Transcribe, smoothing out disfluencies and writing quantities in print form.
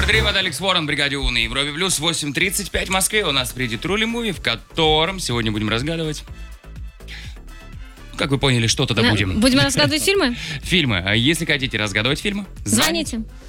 Дрим от Алекс Уоррен, бригаде У на Европе Плюс, 8:35 в Москве. У нас впереди Трули Муви, в котором сегодня будем разгадывать. Как вы поняли, что тогда будем? Будем разгадывать фильмы? Фильмы. А если хотите разгадывать фильмы, Звоните.